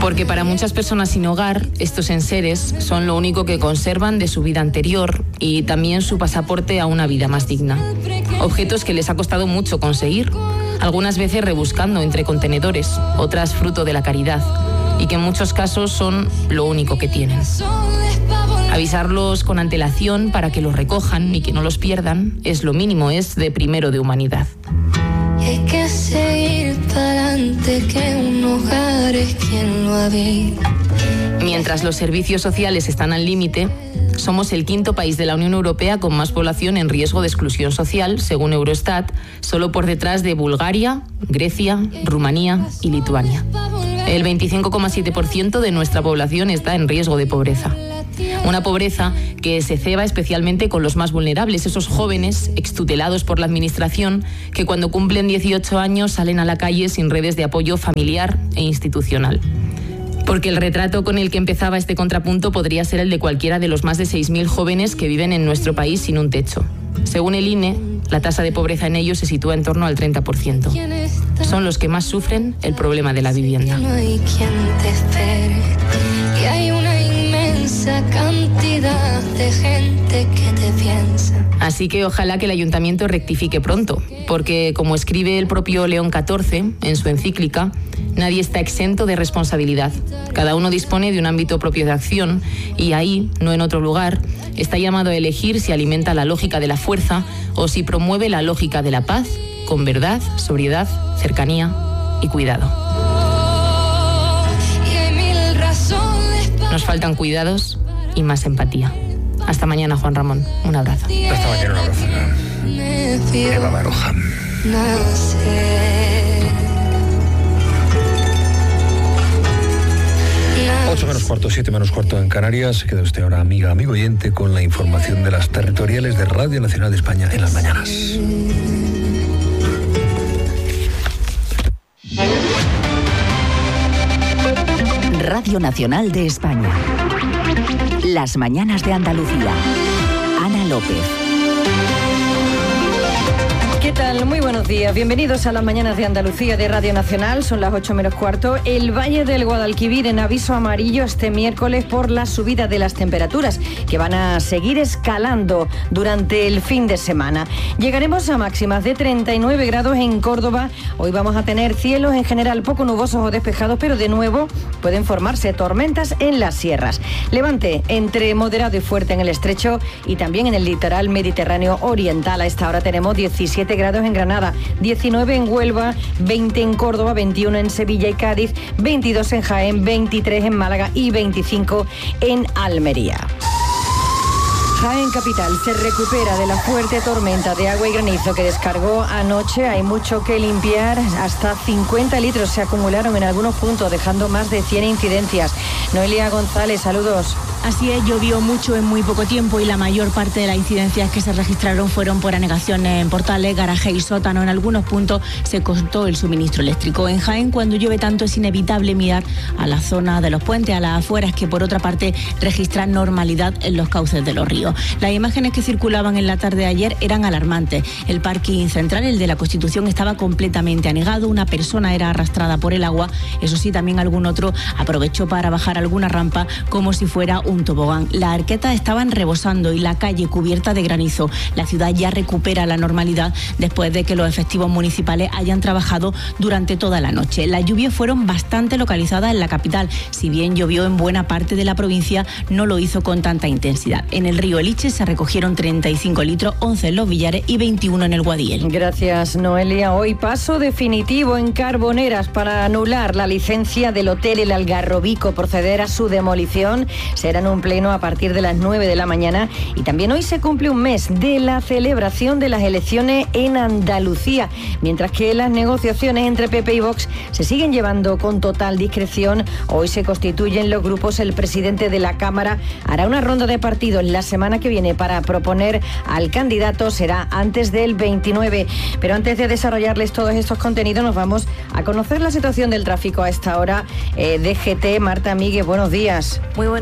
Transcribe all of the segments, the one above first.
Porque para muchas personas sin hogar, estos enseres son lo único que conservan de su vida anterior y también su pasaporte a una vida más digna. Objetos que les ha costado mucho conseguir, algunas veces rebuscando entre contenedores, otras fruto de la caridad, y que en muchos casos son lo único que tienen. Avisarlos con antelación para que los recojan y que no los pierdan es lo mínimo, es de primero de humanidad. Y hay que seguir para adelante, que un hogar es quien lo habita. Mientras los servicios sociales están al límite, somos el quinto país de la Unión Europea con más población en riesgo de exclusión social, según Eurostat, solo por detrás de Bulgaria, Grecia, Rumanía y Lituania. El 25,7% de nuestra población está en riesgo de pobreza. Una pobreza que se ceba especialmente con los más vulnerables, esos jóvenes extutelados por la administración que cuando cumplen 18 años salen a la calle sin redes de apoyo familiar e institucional. Porque el retrato con el que empezaba este contrapunto podría ser el de cualquiera de los más de 6.000 jóvenes que viven en nuestro país sin un techo. Según el INE, la tasa de pobreza en ellos se sitúa en torno al 30%. Son los que más sufren el problema de la vivienda. No hay quien te espere, y hay una inmensa cantidad de gente que te piensa. Así que ojalá que el ayuntamiento rectifique pronto, porque como escribe el propio León XIV en su encíclica, nadie está exento de responsabilidad. Cada uno dispone de un ámbito propio de acción y ahí, no en otro lugar, está llamado a elegir si alimenta la lógica de la fuerza o si promueve la lógica de la paz con verdad, sobriedad, cercanía y cuidado. Nos faltan cuidados y más empatía. Hasta mañana, Juan Ramón. Un abrazo. Hasta mañana, un abrazo. Eva Baroja. 8 menos cuarto, 7 menos cuarto en Canarias. Se queda usted ahora, amigo oyente, con la información de las territoriales de Radio Nacional de España en las mañanas. Radio Nacional de España. Las mañanas de Andalucía. Ana López. ¿Qué tal? Muy buenos días. Bienvenidos a las mañanas de Andalucía de Radio Nacional. Son las 8 menos cuarto. El Valle del Guadalquivir en aviso amarillo este miércoles por la subida de las temperaturas, que van a seguir escalando durante el fin de semana. Llegaremos a máximas de 39 grados en Córdoba. Hoy vamos a tener cielos en general poco nubosos o despejados, pero de nuevo pueden formarse tormentas en las sierras. Levante entre moderado y fuerte en el estrecho y también en el litoral mediterráneo oriental. A esta hora tenemos 17 grados en Granada, 19 en Huelva, 20 en Córdoba, 21 en Sevilla y Cádiz, 22 en Jaén, 23 en Málaga y 25 en Almería. Jaén capital se recupera de la fuerte tormenta de agua y granizo que descargó anoche. Hay mucho que limpiar, hasta 50 litros se acumularon en algunos puntos, dejando más de 100 incidencias. Noelia González, saludos. Así es, llovió mucho en muy poco tiempo y la mayor parte de las incidencias que se registraron fueron por anegaciones en portales, garaje y sótano. En algunos puntos se cortó el suministro eléctrico. En Jaén, cuando llueve tanto, es inevitable mirar a la zona de los puentes, a las afueras, que por otra parte registran normalidad en los cauces de los ríos. Las imágenes que circulaban en la tarde de ayer eran alarmantes. El parking central, el de la Constitución, estaba completamente anegado. Una persona era arrastrada por el agua. Eso sí, también algún otro aprovechó para bajar alguna rampa como si fuera un tobogán. Las arquetas estaban rebosando y la calle cubierta de granizo. La ciudad ya recupera la normalidad después de que los efectivos municipales hayan trabajado durante toda la noche. Las lluvias fueron bastante localizadas en la capital. Si bien llovió en buena parte de la provincia, no lo hizo con tanta intensidad. En el río Eliche se recogieron 35 litros, 11 en Los Villares y 21 en el Guadiel. Gracias, Noelia. Hoy paso definitivo en Carboneras para anular la licencia del Hotel El Algarrobico, proceder a su demolición. Será en un pleno a partir de las 9 de la mañana. Y también hoy se cumple un mes de la celebración de las elecciones en Andalucía, mientras que las negociaciones entre PP y Vox se siguen llevando con total discreción. Hoy se constituyen los grupos. El presidente de la Cámara hará una ronda de partidos la semana que viene para proponer al candidato. Será antes del 29. Pero antes de desarrollarles todos estos contenidos, nos vamos a conocer la situación del tráfico a esta hora. DGT, Marta Míguez, buenos días. Muy buenos días.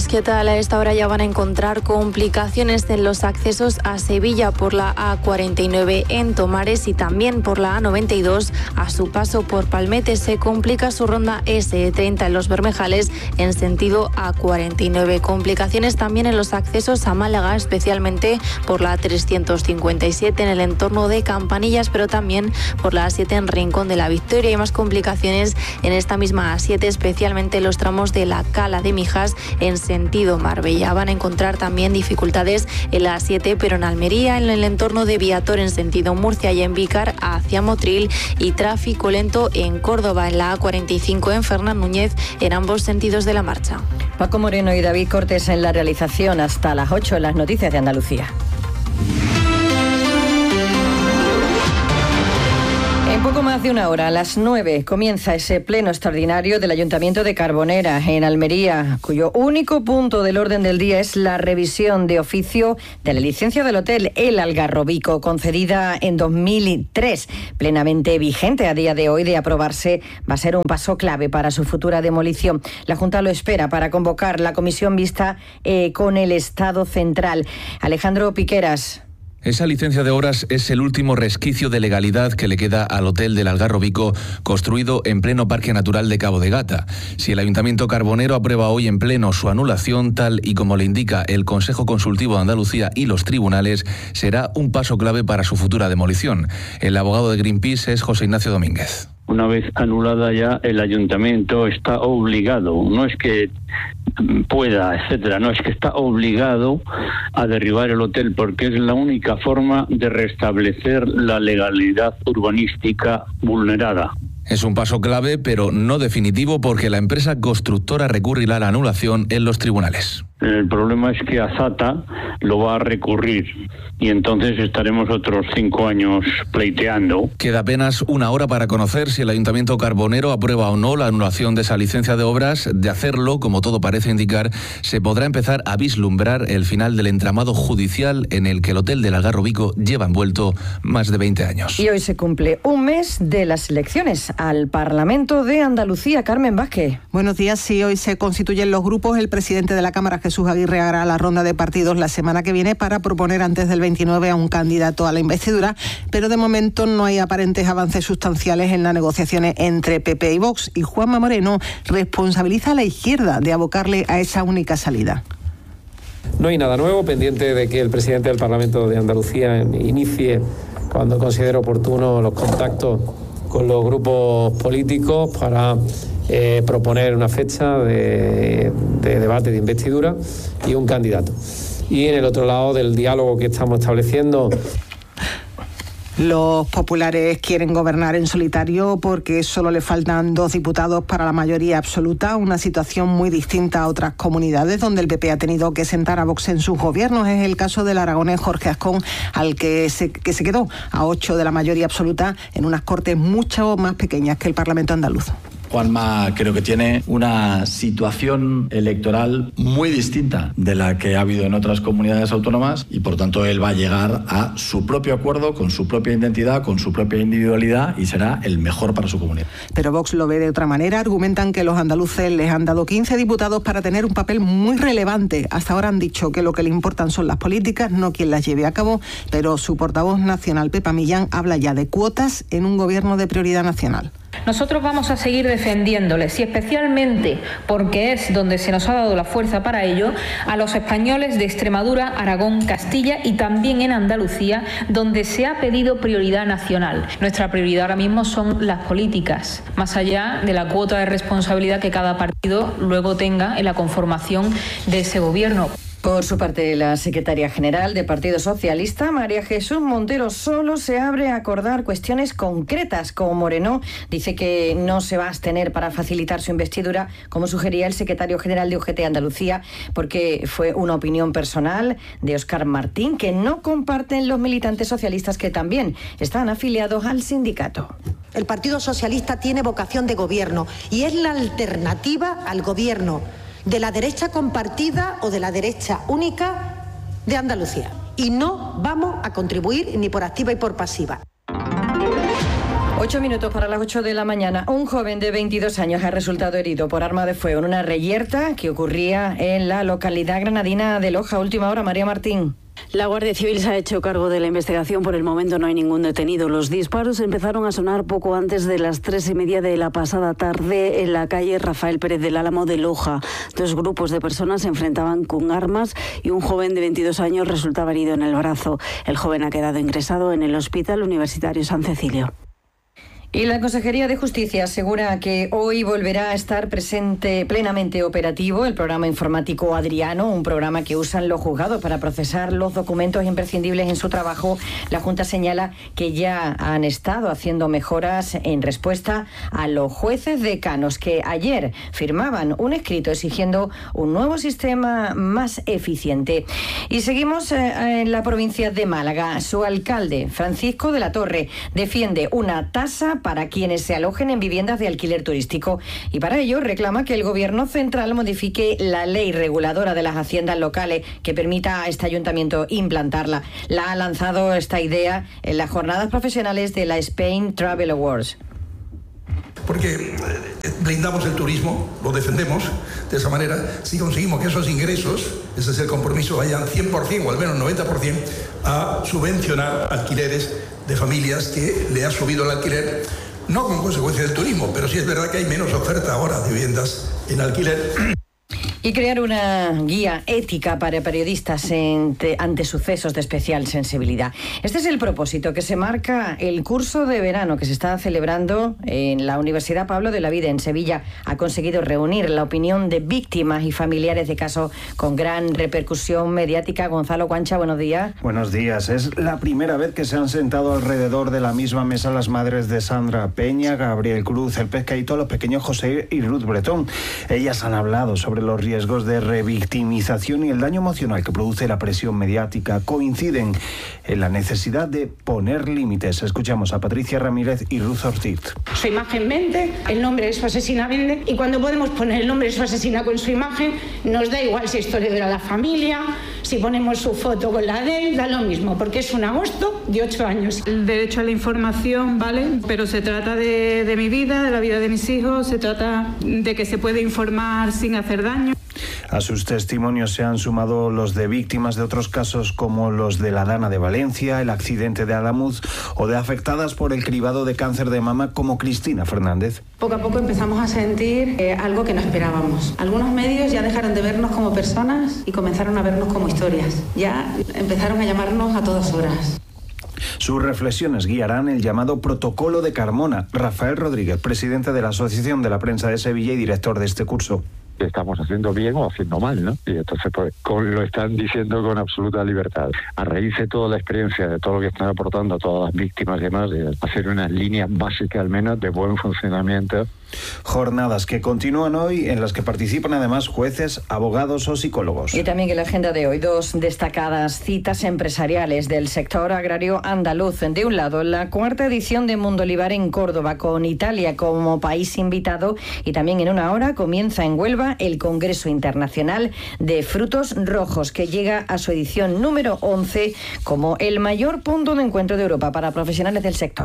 buenas, ¿qué tal? A esta hora ya van a encontrar complicaciones en los accesos a Sevilla por la A49 en Tomares y también por la A92 a su paso por Palmete. Se complica su ronda S30 en Los Bermejales en sentido A49. Complicaciones también en los accesos a Málaga, especialmente por la A357 en el entorno de Campanillas, pero también por la A7 en Rincón de la Victoria. Hay más complicaciones en esta misma A7, especialmente en los tramos de la Cala de Mijas en sentido Marbella. Van a encontrar también dificultades en la A7, pero en Almería, en el entorno de Viator en sentido Murcia y en Vícar hacia Motril, y tráfico lento en Córdoba, en la A45 en Fernán Núñez, en ambos sentidos de la marcha. Paco Moreno y David Cortés en la realización. Hasta las 8 en las noticias de Andalucía. En poco más de una hora, a las 9, comienza ese pleno extraordinario del Ayuntamiento de Carbonera, en Almería, cuyo único punto del orden del día es la revisión de oficio de la licencia del hotel El Algarrobico, concedida en 2003, plenamente vigente a día de hoy. De aprobarse, va a ser un paso clave para su futura demolición. La Junta lo espera para convocar la comisión mixta con el Estado central. Alejandro Piqueras. Esa licencia de obras es el último resquicio de legalidad que le queda al Hotel del Algarrobico, construido en pleno Parque Natural de Cabo de Gata. Si el Ayuntamiento Carbonero aprueba hoy en pleno su anulación, tal y como le indica el Consejo Consultivo de Andalucía y los tribunales, será un paso clave para su futura demolición. El abogado de Greenpeace es José Ignacio Domínguez. Una vez anulada ya, el ayuntamiento está obligado, no es que pueda, etcétera, no, es que está obligado a derribar el hotel, porque es la única forma de restablecer la legalidad urbanística vulnerada. Es un paso clave, pero no definitivo, porque la empresa constructora recurrirá a la anulación en los tribunales. El problema es que Azata lo va a recurrir y entonces estaremos otros 5 años pleiteando. Queda apenas una hora para conocer si el Ayuntamiento Carbonero aprueba o no la anulación de esa licencia de obras. De hacerlo, como todo parece indicar, se podrá empezar a vislumbrar el final del entramado judicial en el que el Hotel del Algarrobico lleva envuelto más de 20 años. Y hoy se cumple un mes de las elecciones al Parlamento de Andalucía. Carmen Vázquez. Buenos días. Sí, hoy se constituyen los grupos. El presidente de la Cámara, Jesús Aguirre, hará la ronda de partidos la semana que viene para proponer antes del 29 a un candidato a la investidura, pero de momento no hay aparentes avances sustanciales en las negociaciones entre PP y Vox, y Juanma Moreno responsabiliza a la izquierda de abocarle a esa única salida. No hay nada nuevo, pendiente de que el presidente del Parlamento de Andalucía inicie, cuando considere oportuno, los contactos con los grupos políticos para proponer una fecha de debate de investidura y un candidato. Y en el otro lado del diálogo que estamos estableciendo, los populares quieren gobernar en solitario porque solo le faltan 2 diputados para la mayoría absoluta, una situación muy distinta a otras comunidades donde el PP ha tenido que sentar a Vox en sus gobiernos. Es el caso del aragonés Jorge Ascón, al que se quedó a 8 de la mayoría absoluta en unas Cortes mucho más pequeñas que el Parlamento andaluz. Juanma creo que tiene una situación electoral muy distinta de la que ha habido en otras comunidades autónomas y por tanto él va a llegar a su propio acuerdo, con su propia identidad, con su propia individualidad, y será el mejor para su comunidad. Pero Vox lo ve de otra manera. Argumentan que los andaluces les han dado 15 diputados para tener un papel muy relevante. Hasta ahora han dicho que lo que le importan son las políticas, no quien las lleve a cabo, pero su portavoz nacional, Pepa Millán, habla ya de cuotas en un gobierno de prioridad nacional. Nosotros vamos a seguir defendiéndoles, y especialmente porque es donde se nos ha dado la fuerza para ello, a los españoles de Extremadura, Aragón, Castilla y también en Andalucía, donde se ha pedido prioridad nacional. Nuestra prioridad ahora mismo son las políticas, más allá de la cuota de responsabilidad que cada partido luego tenga en la conformación de ese gobierno. Por su parte, la secretaria general del Partido Socialista, María Jesús Montero, solo se abre a acordar cuestiones concretas. Como Moreno dice que no se va a abstener para facilitar su investidura, como sugería el secretario general de UGT Andalucía, porque fue una opinión personal de Óscar Martín que no comparten los militantes socialistas que también están afiliados al sindicato. El Partido Socialista tiene vocación de gobierno y es la alternativa al gobierno de la derecha compartida o de la derecha única de Andalucía. Y no vamos a contribuir ni por activa y por pasiva. 8 minutos para las 8 de la mañana. Un joven de 22 años ha resultado herido por arma de fuego en una reyerta que ocurría en la localidad granadina de Loja. Última hora, María Martín. La Guardia Civil se ha hecho cargo de la investigación. Por el momento no hay ningún detenido. Los disparos empezaron a sonar poco antes de las 3:30 de la pasada tarde en la calle Rafael Pérez del Álamo de Loja. Dos grupos de personas se enfrentaban con armas y un joven de 22 años resultaba herido en el brazo. El joven ha quedado ingresado en el Hospital Universitario San Cecilio. Y la Consejería de Justicia asegura que hoy volverá a estar plenamente operativo el programa informático Adriano, un programa que usan los juzgados para procesar los documentos imprescindibles en su trabajo. La Junta señala que ya han estado haciendo mejoras en respuesta a los jueces decanos que ayer firmaban un escrito exigiendo un nuevo sistema más eficiente. Y seguimos en la provincia de Málaga. Su alcalde, Francisco de la Torre, defiende una tasa para quienes se alojen en viviendas de alquiler turístico y para ello reclama que el Gobierno central modifique la ley reguladora de las haciendas locales que permita a este ayuntamiento implantarla. La ha lanzado esta idea en las jornadas profesionales de la Spain Travel Awards. Porque blindamos el turismo, lo defendemos de esa manera, si conseguimos que esos ingresos, ese es el compromiso, vayan 100% o al menos 90% a subvencionar alquileres de familias que le ha subido el alquiler, no con consecuencia del turismo, pero sí es verdad que hay menos oferta ahora de viviendas en alquiler. Y crear una guía ética para periodistas ante sucesos de especial sensibilidad. Este es el propósito que se marca el curso de verano que se está celebrando en la Universidad Pablo de la Vida en Sevilla. Ha conseguido reunir la opinión de víctimas y familiares de casos con gran repercusión mediática. Gonzalo Guancha, buenos días. Buenos días. Es la primera vez que se han sentado alrededor de la misma mesa las madres de Sandra Peña, Gabriel Cruz, el Pescadito, los pequeños José y Ruth Bretón. Ellas han hablado sobre los riesgos de revictimización y el daño emocional que produce la presión mediática. Coinciden en la necesidad de poner límites. Escuchamos a Patricia Ramírez y Ruth Ortiz. Su imagen vende, el nombre de su asesina vende, y cuando podemos poner el nombre de su asesina con su imagen, nos da igual si es historiadora de la familia, si ponemos su foto con la de él, da lo mismo, porque es un agosto de 8 años. El derecho a la información, ¿vale? Pero se trata de mi vida, de la vida de mis hijos, se trata de que se puede informar sin hacer daño. A sus testimonios se han sumado los de víctimas de otros casos como los de la Dana de Valencia, el accidente de Adamuz o de afectadas por el cribado de cáncer de mama como Cristina Fernández. Poco a poco empezamos a sentir algo que no esperábamos. Algunos medios ya dejaron de vernos como personas y comenzaron a vernos como historias. Ya empezaron a llamarnos a todas horas. Sus reflexiones guiarán el llamado Protocolo de Carmona. Rafael Rodríguez, presidente de la Asociación de la Prensa de Sevilla y director de este curso. Estamos haciendo bien o haciendo mal, ¿no? Y entonces pues lo están diciendo con absoluta libertad. A raíz de toda la experiencia, de todo lo que están aportando a todas las víctimas y demás, de hacer unas líneas básicas al menos de buen funcionamiento. Jornadas que continúan hoy en las que participan además jueces, abogados o psicólogos. Y también en la agenda de hoy 2 destacadas citas empresariales del sector agrario andaluz. De un lado, la 4ª edición de Mundo Olivar en Córdoba con Italia como país invitado, y también en una hora comienza en Huelva el Congreso Internacional de Frutos Rojos, que llega a su edición número 11 como el mayor punto de encuentro de Europa para profesionales del sector.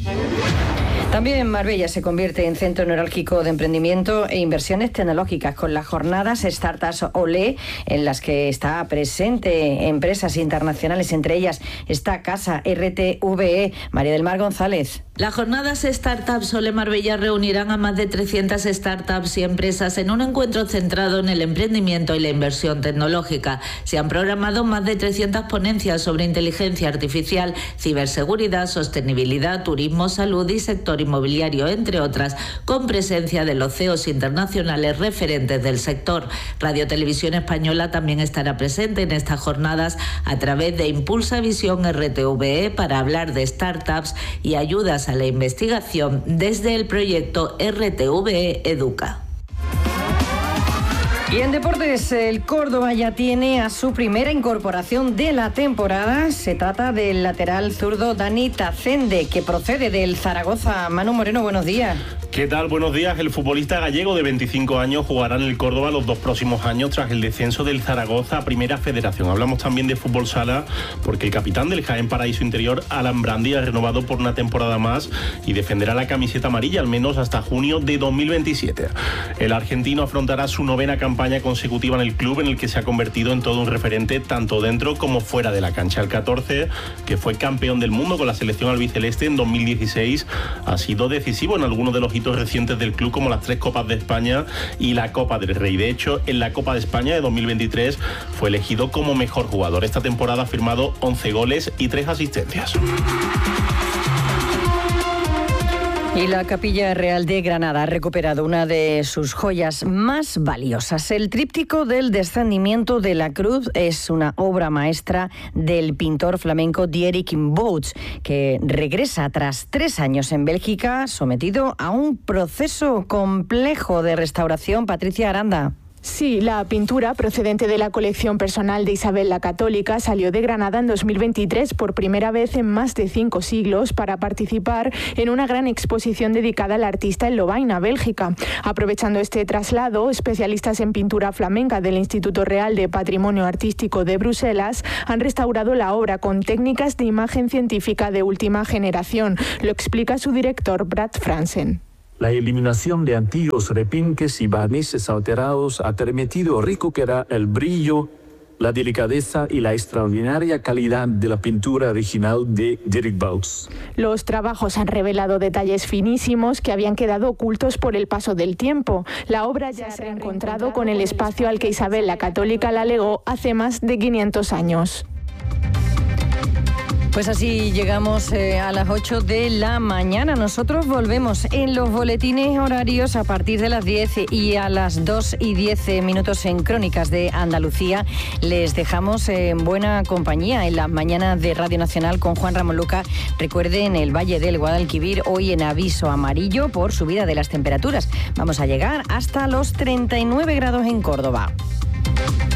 También Marbella se convierte en centro neurálgico de emprendimiento e inversiones tecnológicas con las jornadas Startups Olé, en las que está presente empresas internacionales, entre ellas esta casa RTVE. María del Mar González. Las jornadas Startups Olé Marbella reunirán a más de 300 startups y empresas en un encuentro centrado en el emprendimiento y la inversión tecnológica. Se han programado más de 300 ponencias sobre inteligencia artificial, ciberseguridad, sostenibilidad, turismo, salud y sector inmobiliario, entre otras, con presencia de los CEOs internacionales referentes del sector. Radio Televisión Española también estará presente en estas jornadas a través de Impulsa Visión RTVE para hablar de startups y ayudas a la investigación desde el proyecto RTVE Educa. Y en deportes, el Córdoba ya tiene a su primera incorporación de la temporada. Se trata del lateral zurdo Dani Tacende, que procede del Zaragoza. Manu Moreno, buenos días. ¿Qué tal? Buenos días. El futbolista gallego de 25 años jugará en el Córdoba los 2 próximos años tras el descenso del Zaragoza a Primera Federación. Hablamos también de fútbol sala porque el capitán del Jaén Paraíso Interior, Alan Brandi, ha renovado por una temporada más y defenderá la camiseta amarilla al menos hasta junio de 2027. El argentino afrontará su 9ª campaña consecutiva en el club, en el que se ha convertido en todo un referente tanto dentro como fuera de la cancha. El 14, que fue campeón del mundo con la selección albiceleste en 2016, ha sido decisivo en algunos de los hitos recientes del club, como las 3 Copas de España y la Copa del Rey. De hecho, en la Copa de España de 2023 fue elegido como mejor jugador. Esta temporada ha firmado 11 goles y 3 asistencias. Y la Capilla Real de Granada ha recuperado una de sus joyas más valiosas. El tríptico del descendimiento de la cruz es una obra maestra del pintor flamenco Dierik Bouts, que regresa tras 3 años en Bélgica, sometido a un proceso complejo de restauración. Patricia Aranda. Sí, la pintura, procedente de la colección personal de Isabel la Católica, salió de Granada en 2023 por primera vez en más de 5 siglos para participar en una gran exposición dedicada al artista en Lovaina, Bélgica. Aprovechando este traslado, especialistas en pintura flamenca del Instituto Real de Patrimonio Artístico de Bruselas han restaurado la obra con técnicas de imagen científica de última generación. Lo explica su director, Brad Fransen. La eliminación de antiguos repinques y barnices alterados ha permitido recuperar el brillo, la delicadeza y la extraordinaria calidad de la pintura original de Dierik Bouts. Los trabajos han revelado detalles finísimos que habían quedado ocultos por el paso del tiempo. La obra ya se ha reencontrado con el espacio al que Isabel la Católica la legó hace más de 500 años. Pues así llegamos a las 8 de la mañana. Nosotros volvemos en los boletines horarios a partir de las 10 y a las 2:10 en Crónicas de Andalucía. Les dejamos en buena compañía en las mañanas de Radio Nacional con Juan Ramón Lucas. Recuerden, el Valle del Guadalquivir hoy en aviso amarillo por subida de las temperaturas. Vamos a llegar hasta los 39 grados en Córdoba.